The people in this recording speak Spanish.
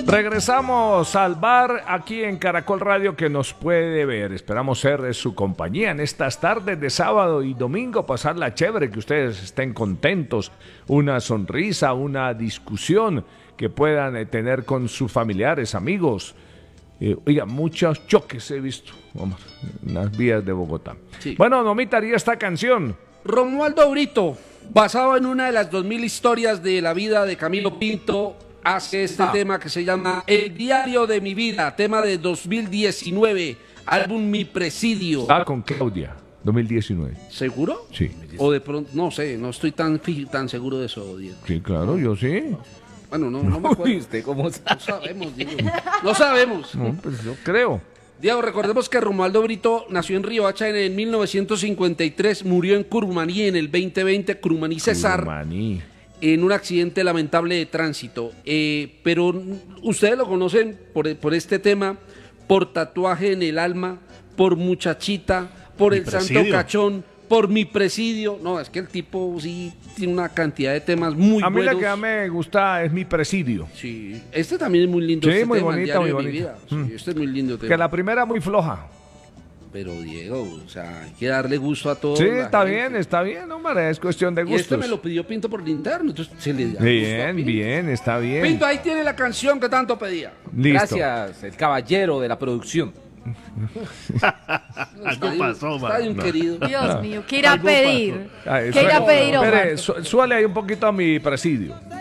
Regresamos al bar aquí en Caracol Radio que nos puede ver. Esperamos ser de su compañía en estas tardes de sábado y domingo, pasarla chévere, que ustedes estén contentos, una sonrisa, una discusión que puedan tener con sus familiares, amigos. Oiga, muchos choques he visto, vamos, en las vías de Bogotá. Sí. Bueno, no omitaría esta canción. Romualdo Brito, basado en una de las 2000 historias de la vida de Camilo Pinto, hace este tema que se llama El diario de mi vida, tema de 2019, álbum Mi Presidio. Con Claudia, 2019. ¿Seguro? Sí. O de pronto, no sé, no estoy tan seguro de eso, Diego. Sí, claro, yo sí. Bueno, no me acuerdo. ¿Usted cómo sabe? No sabemos, Diego. No sabemos. No, pues yo creo. Diego, recordemos que Romualdo Brito nació en Riohacha en 1953, murió en Curumaní en el 2020, Curumaní Cesar, Curumaní. en un accidente lamentable de tránsito. Pero ustedes lo conocen por este tema, por Tatuaje en el alma, por Muchachita, por Mi El Presidio. Santo Cachón, por Mi Presidio. No, es que el tipo sí tiene una cantidad de temas muy A mí buenos. la que más me gusta es Mi Presidio. Sí, este también es muy lindo. Sí, este muy tema, El bonita, diario muy de mi bonita. vida. Sí, este es muy lindo tema. Que la primera muy floja. Pero Diego, o sea, hay que darle gusto a todos. Sí, está bien, hombre, es cuestión de Y este gustos. me lo pidió Pinto por interno, entonces se le da gusto a Bien, Pinto. bien, está bien. Pinto, ahí tiene la canción que tanto pedía. Listo. Gracias, el caballero de la producción. Algo pasó, Está de un mano. querido. Dios mío, ¿qué irá a pedir? Ay, ¿Qué irá a pedir, espere, Omar? súbale ahí un poquito a Mi Presidio.